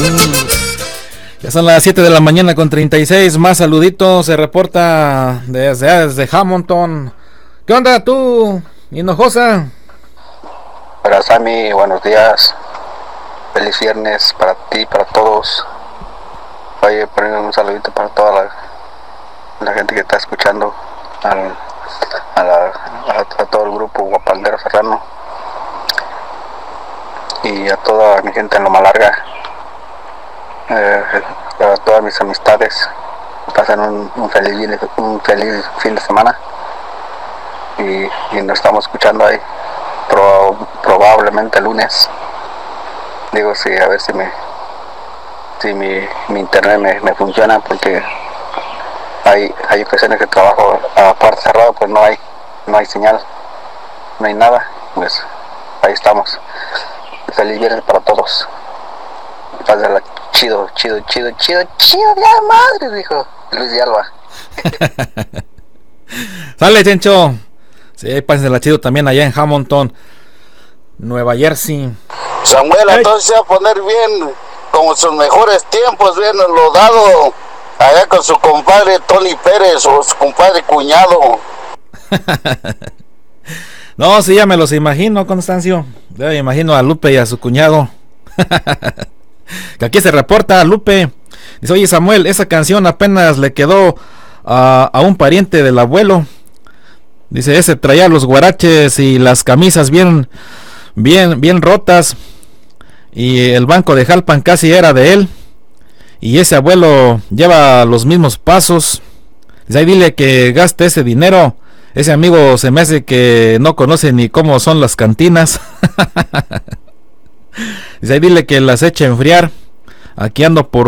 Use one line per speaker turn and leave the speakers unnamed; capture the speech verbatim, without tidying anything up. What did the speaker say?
Ya son las siete de la mañana con treinta y seis. Más saluditos. Se reporta desde, desde Hamilton. ¿Qué onda tú, Hinojosa?
Hola Sammy, buenos días. Feliz viernes para ti, para todos. Oye, poner un saludito para toda la, la gente que está escuchando, al, a, la, a, a todo el grupo Guapangero Serrano y a toda mi gente en Loma Larga, eh, a todas mis amistades. Pasen un, un, feliz, un feliz fin de semana y, y nos estamos escuchando ahí pro, probablemente el lunes. Digo, sí, a ver si me si mi, mi internet me, me funciona, porque hay hay ocasiones que trabajo a puerta cerrada, pues no hay no hay señal, no hay nada. Pues ahí estamos. Feliz viernes para todos. Pásala chido, chido, chido, chido, chido de la madre, dijo Luis de Alba.
Sale, Chencho. Sí, pásensela chido también allá en Hamilton, Nueva Jersey.
Samuel, entonces se va a poner bien, como sus mejores tiempos, bien enlodado, allá con su compadre Tony Pérez o su compadre cuñado.
No, sí, ya me los imagino, Constancio. Ya me imagino a Lupe y a su cuñado. Que aquí se reporta Lupe. Dice, oye Samuel, esa canción apenas le quedó a, a un pariente del abuelo. Dice, ese traía los guaraches y las camisas bien, bien, bien rotas. Y el banco de Jalpan casi era de él. Y ese abuelo lleva los mismos pasos. Dice, ahí dile que gaste ese dinero. Ese amigo se me hace que no conoce ni cómo son las cantinas. Dice, ahí dile que las eche a enfriar. Aquí ando por